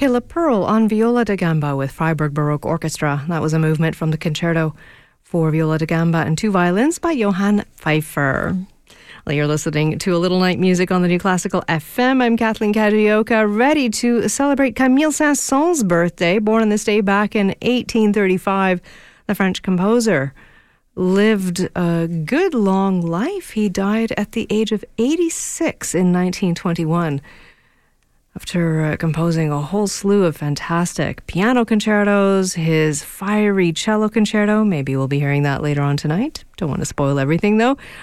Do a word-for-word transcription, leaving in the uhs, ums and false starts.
Okay, La Pearl on viola da gamba with Freiburg Baroque Orchestra. That was a movement from the concerto for viola da gamba and two violins by Johann Pfeiffer. Well, you're listening to A Little Night Music on the New Classical F M. I'm Kathleen Kajioka, ready to celebrate Camille Saint-Saëns' birthday. Born on this day back in eighteen thirty-five, the French composer lived a good long life. He died at the age of eighty-six in nineteen twenty-one. After uh, composing a whole slew of fantastic piano concertos, his fiery cello concerto, maybe we'll be hearing that later on tonight. Don't want to spoil everything though.